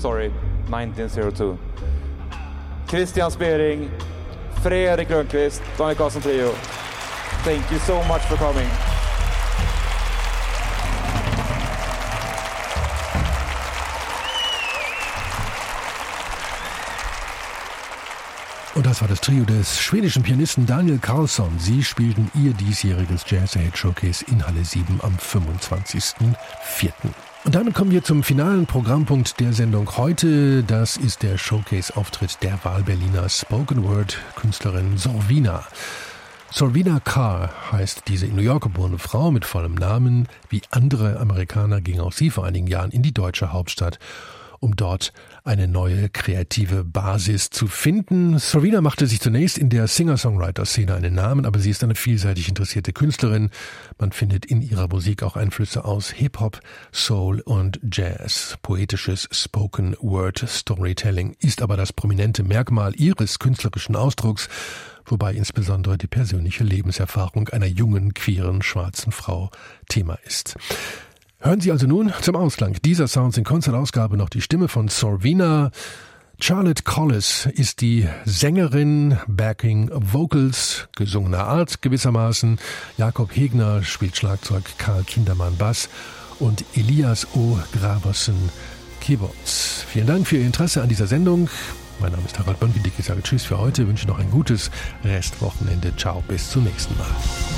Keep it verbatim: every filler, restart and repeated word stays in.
sorry, nineteen oh two. Christian Spering, Fredrik Lundqvist, Daniel Karlsson Trio. Thank you so much for coming. Und das war das Trio des schwedischen Pianisten Daniel Karlsson. Sie spielten ihr diesjähriges Jazz Ahead Showcase in Halle sieben am fünfundzwanzigsten vierten Und damit kommen wir zum finalen Programmpunkt der Sendung heute. Das ist der Showcase-Auftritt der Wahlberliner Spoken-Word-Künstlerin Sorvina. Sorvina Carr heißt diese in New York geborene Frau mit vollem Namen. Wie andere Amerikaner ging auch sie vor einigen Jahren in die deutsche Hauptstadt, um dort eine neue kreative Basis zu finden. Sorvina machte sich zunächst in der Singer-Songwriter-Szene einen Namen, aber sie ist eine vielseitig interessierte Künstlerin. Man findet in ihrer Musik auch Einflüsse aus Hip-Hop, Soul und Jazz. Poetisches Spoken-Word-Storytelling ist aber das prominente Merkmal ihres künstlerischen Ausdrucks, wobei insbesondere die persönliche Lebenserfahrung einer jungen, queeren, schwarzen Frau Thema ist. Hören Sie also nun zum Ausklang dieser Sounds in Konzertausgabe noch die Stimme von Sorvina. Charlotte Collis ist die Sängerin, Backing Vocals, gesungener Art gewissermaßen. Jakob Hegner spielt Schlagzeug, Karl Kindermann Bass und Elias O. Graversen Keyboards. Vielen Dank für Ihr Interesse an dieser Sendung. Mein Name ist Harald Bonke-Dick. Ich sage Tschüss für heute, wünsche noch ein gutes Restwochenende. Ciao, bis zum nächsten Mal.